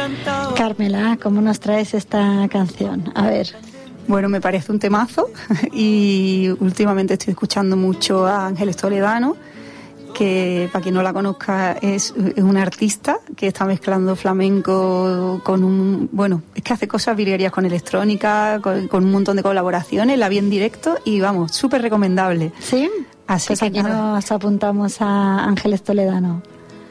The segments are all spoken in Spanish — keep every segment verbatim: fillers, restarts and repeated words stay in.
Carmela, ¿cómo nos traes esta canción? A ver. Bueno, me parece un temazo y últimamente estoy escuchando mucho a Ángeles Toledano, que para quien no la conozca es, es una artista que está mezclando flamenco con un... Bueno, es que hace cosas virguerías con electrónica, con, con un montón de colaboraciones, la vi en directo y vamos, súper recomendable. ¿Sí? Así pues que aquí nada. Nos apuntamos a Ángeles Toledano.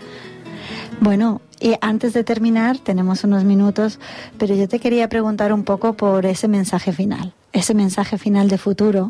Bueno, y antes de terminar, tenemos unos minutos, pero yo te quería preguntar un poco por ese mensaje final, ese mensaje final de futuro.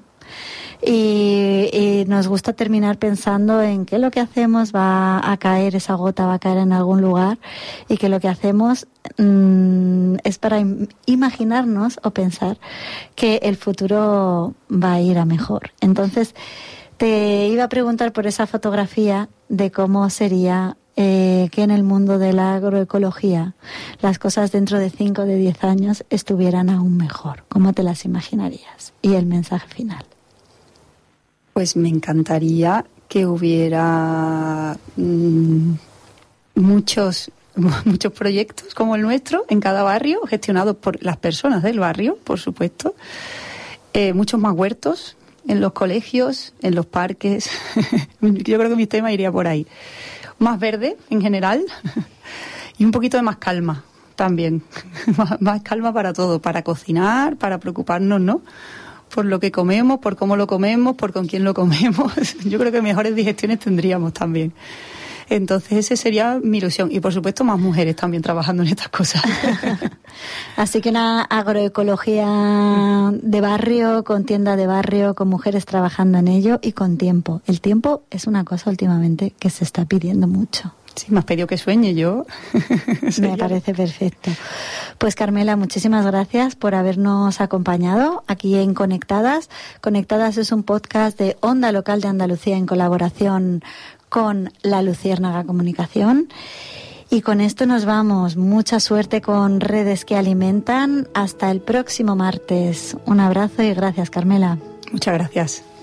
Y, y nos gusta terminar pensando en que lo que hacemos va a caer, esa gota va a caer en algún lugar, y que lo que hacemos mmm, es para im- imaginarnos o pensar que el futuro va a ir a mejor. Entonces, te iba a preguntar por esa fotografía de cómo sería Eh, que en el mundo de la agroecología las cosas dentro de cinco o de diez años estuvieran aún mejor. ¿Cómo te las imaginarías? Y el mensaje final. Pues me encantaría que hubiera mmm, muchos, muchos proyectos como el nuestro en cada barrio, gestionados por las personas del barrio, por supuesto. Eh, muchos más huertos en los colegios, en los parques. Yo creo que mi tema iría por ahí. Más verde en general y un poquito de más calma también. más, más calma para todo, para cocinar, para preocuparnos, ¿no? Por lo que comemos, por cómo lo comemos, por con quién lo comemos. Yo creo que mejores digestiones tendríamos también. Entonces esa sería mi ilusión. Y por supuesto más mujeres también trabajando en estas cosas. Así que una agroecología de barrio, con tienda de barrio, con mujeres trabajando en ello y con tiempo. El tiempo es una cosa últimamente que se está pidiendo mucho. Sí, me has pedido que sueñe yo. Me parece perfecto. Pues Carmela, muchísimas gracias por habernos acompañado aquí en Conectadas. Conectadas es un podcast de Onda Local de Andalucía en colaboración con La Luciérnaga Comunicación. Y con esto nos vamos. Mucha suerte con Redes que Alimentan. Hasta el próximo martes. Un abrazo y gracias, Carmela. Muchas gracias.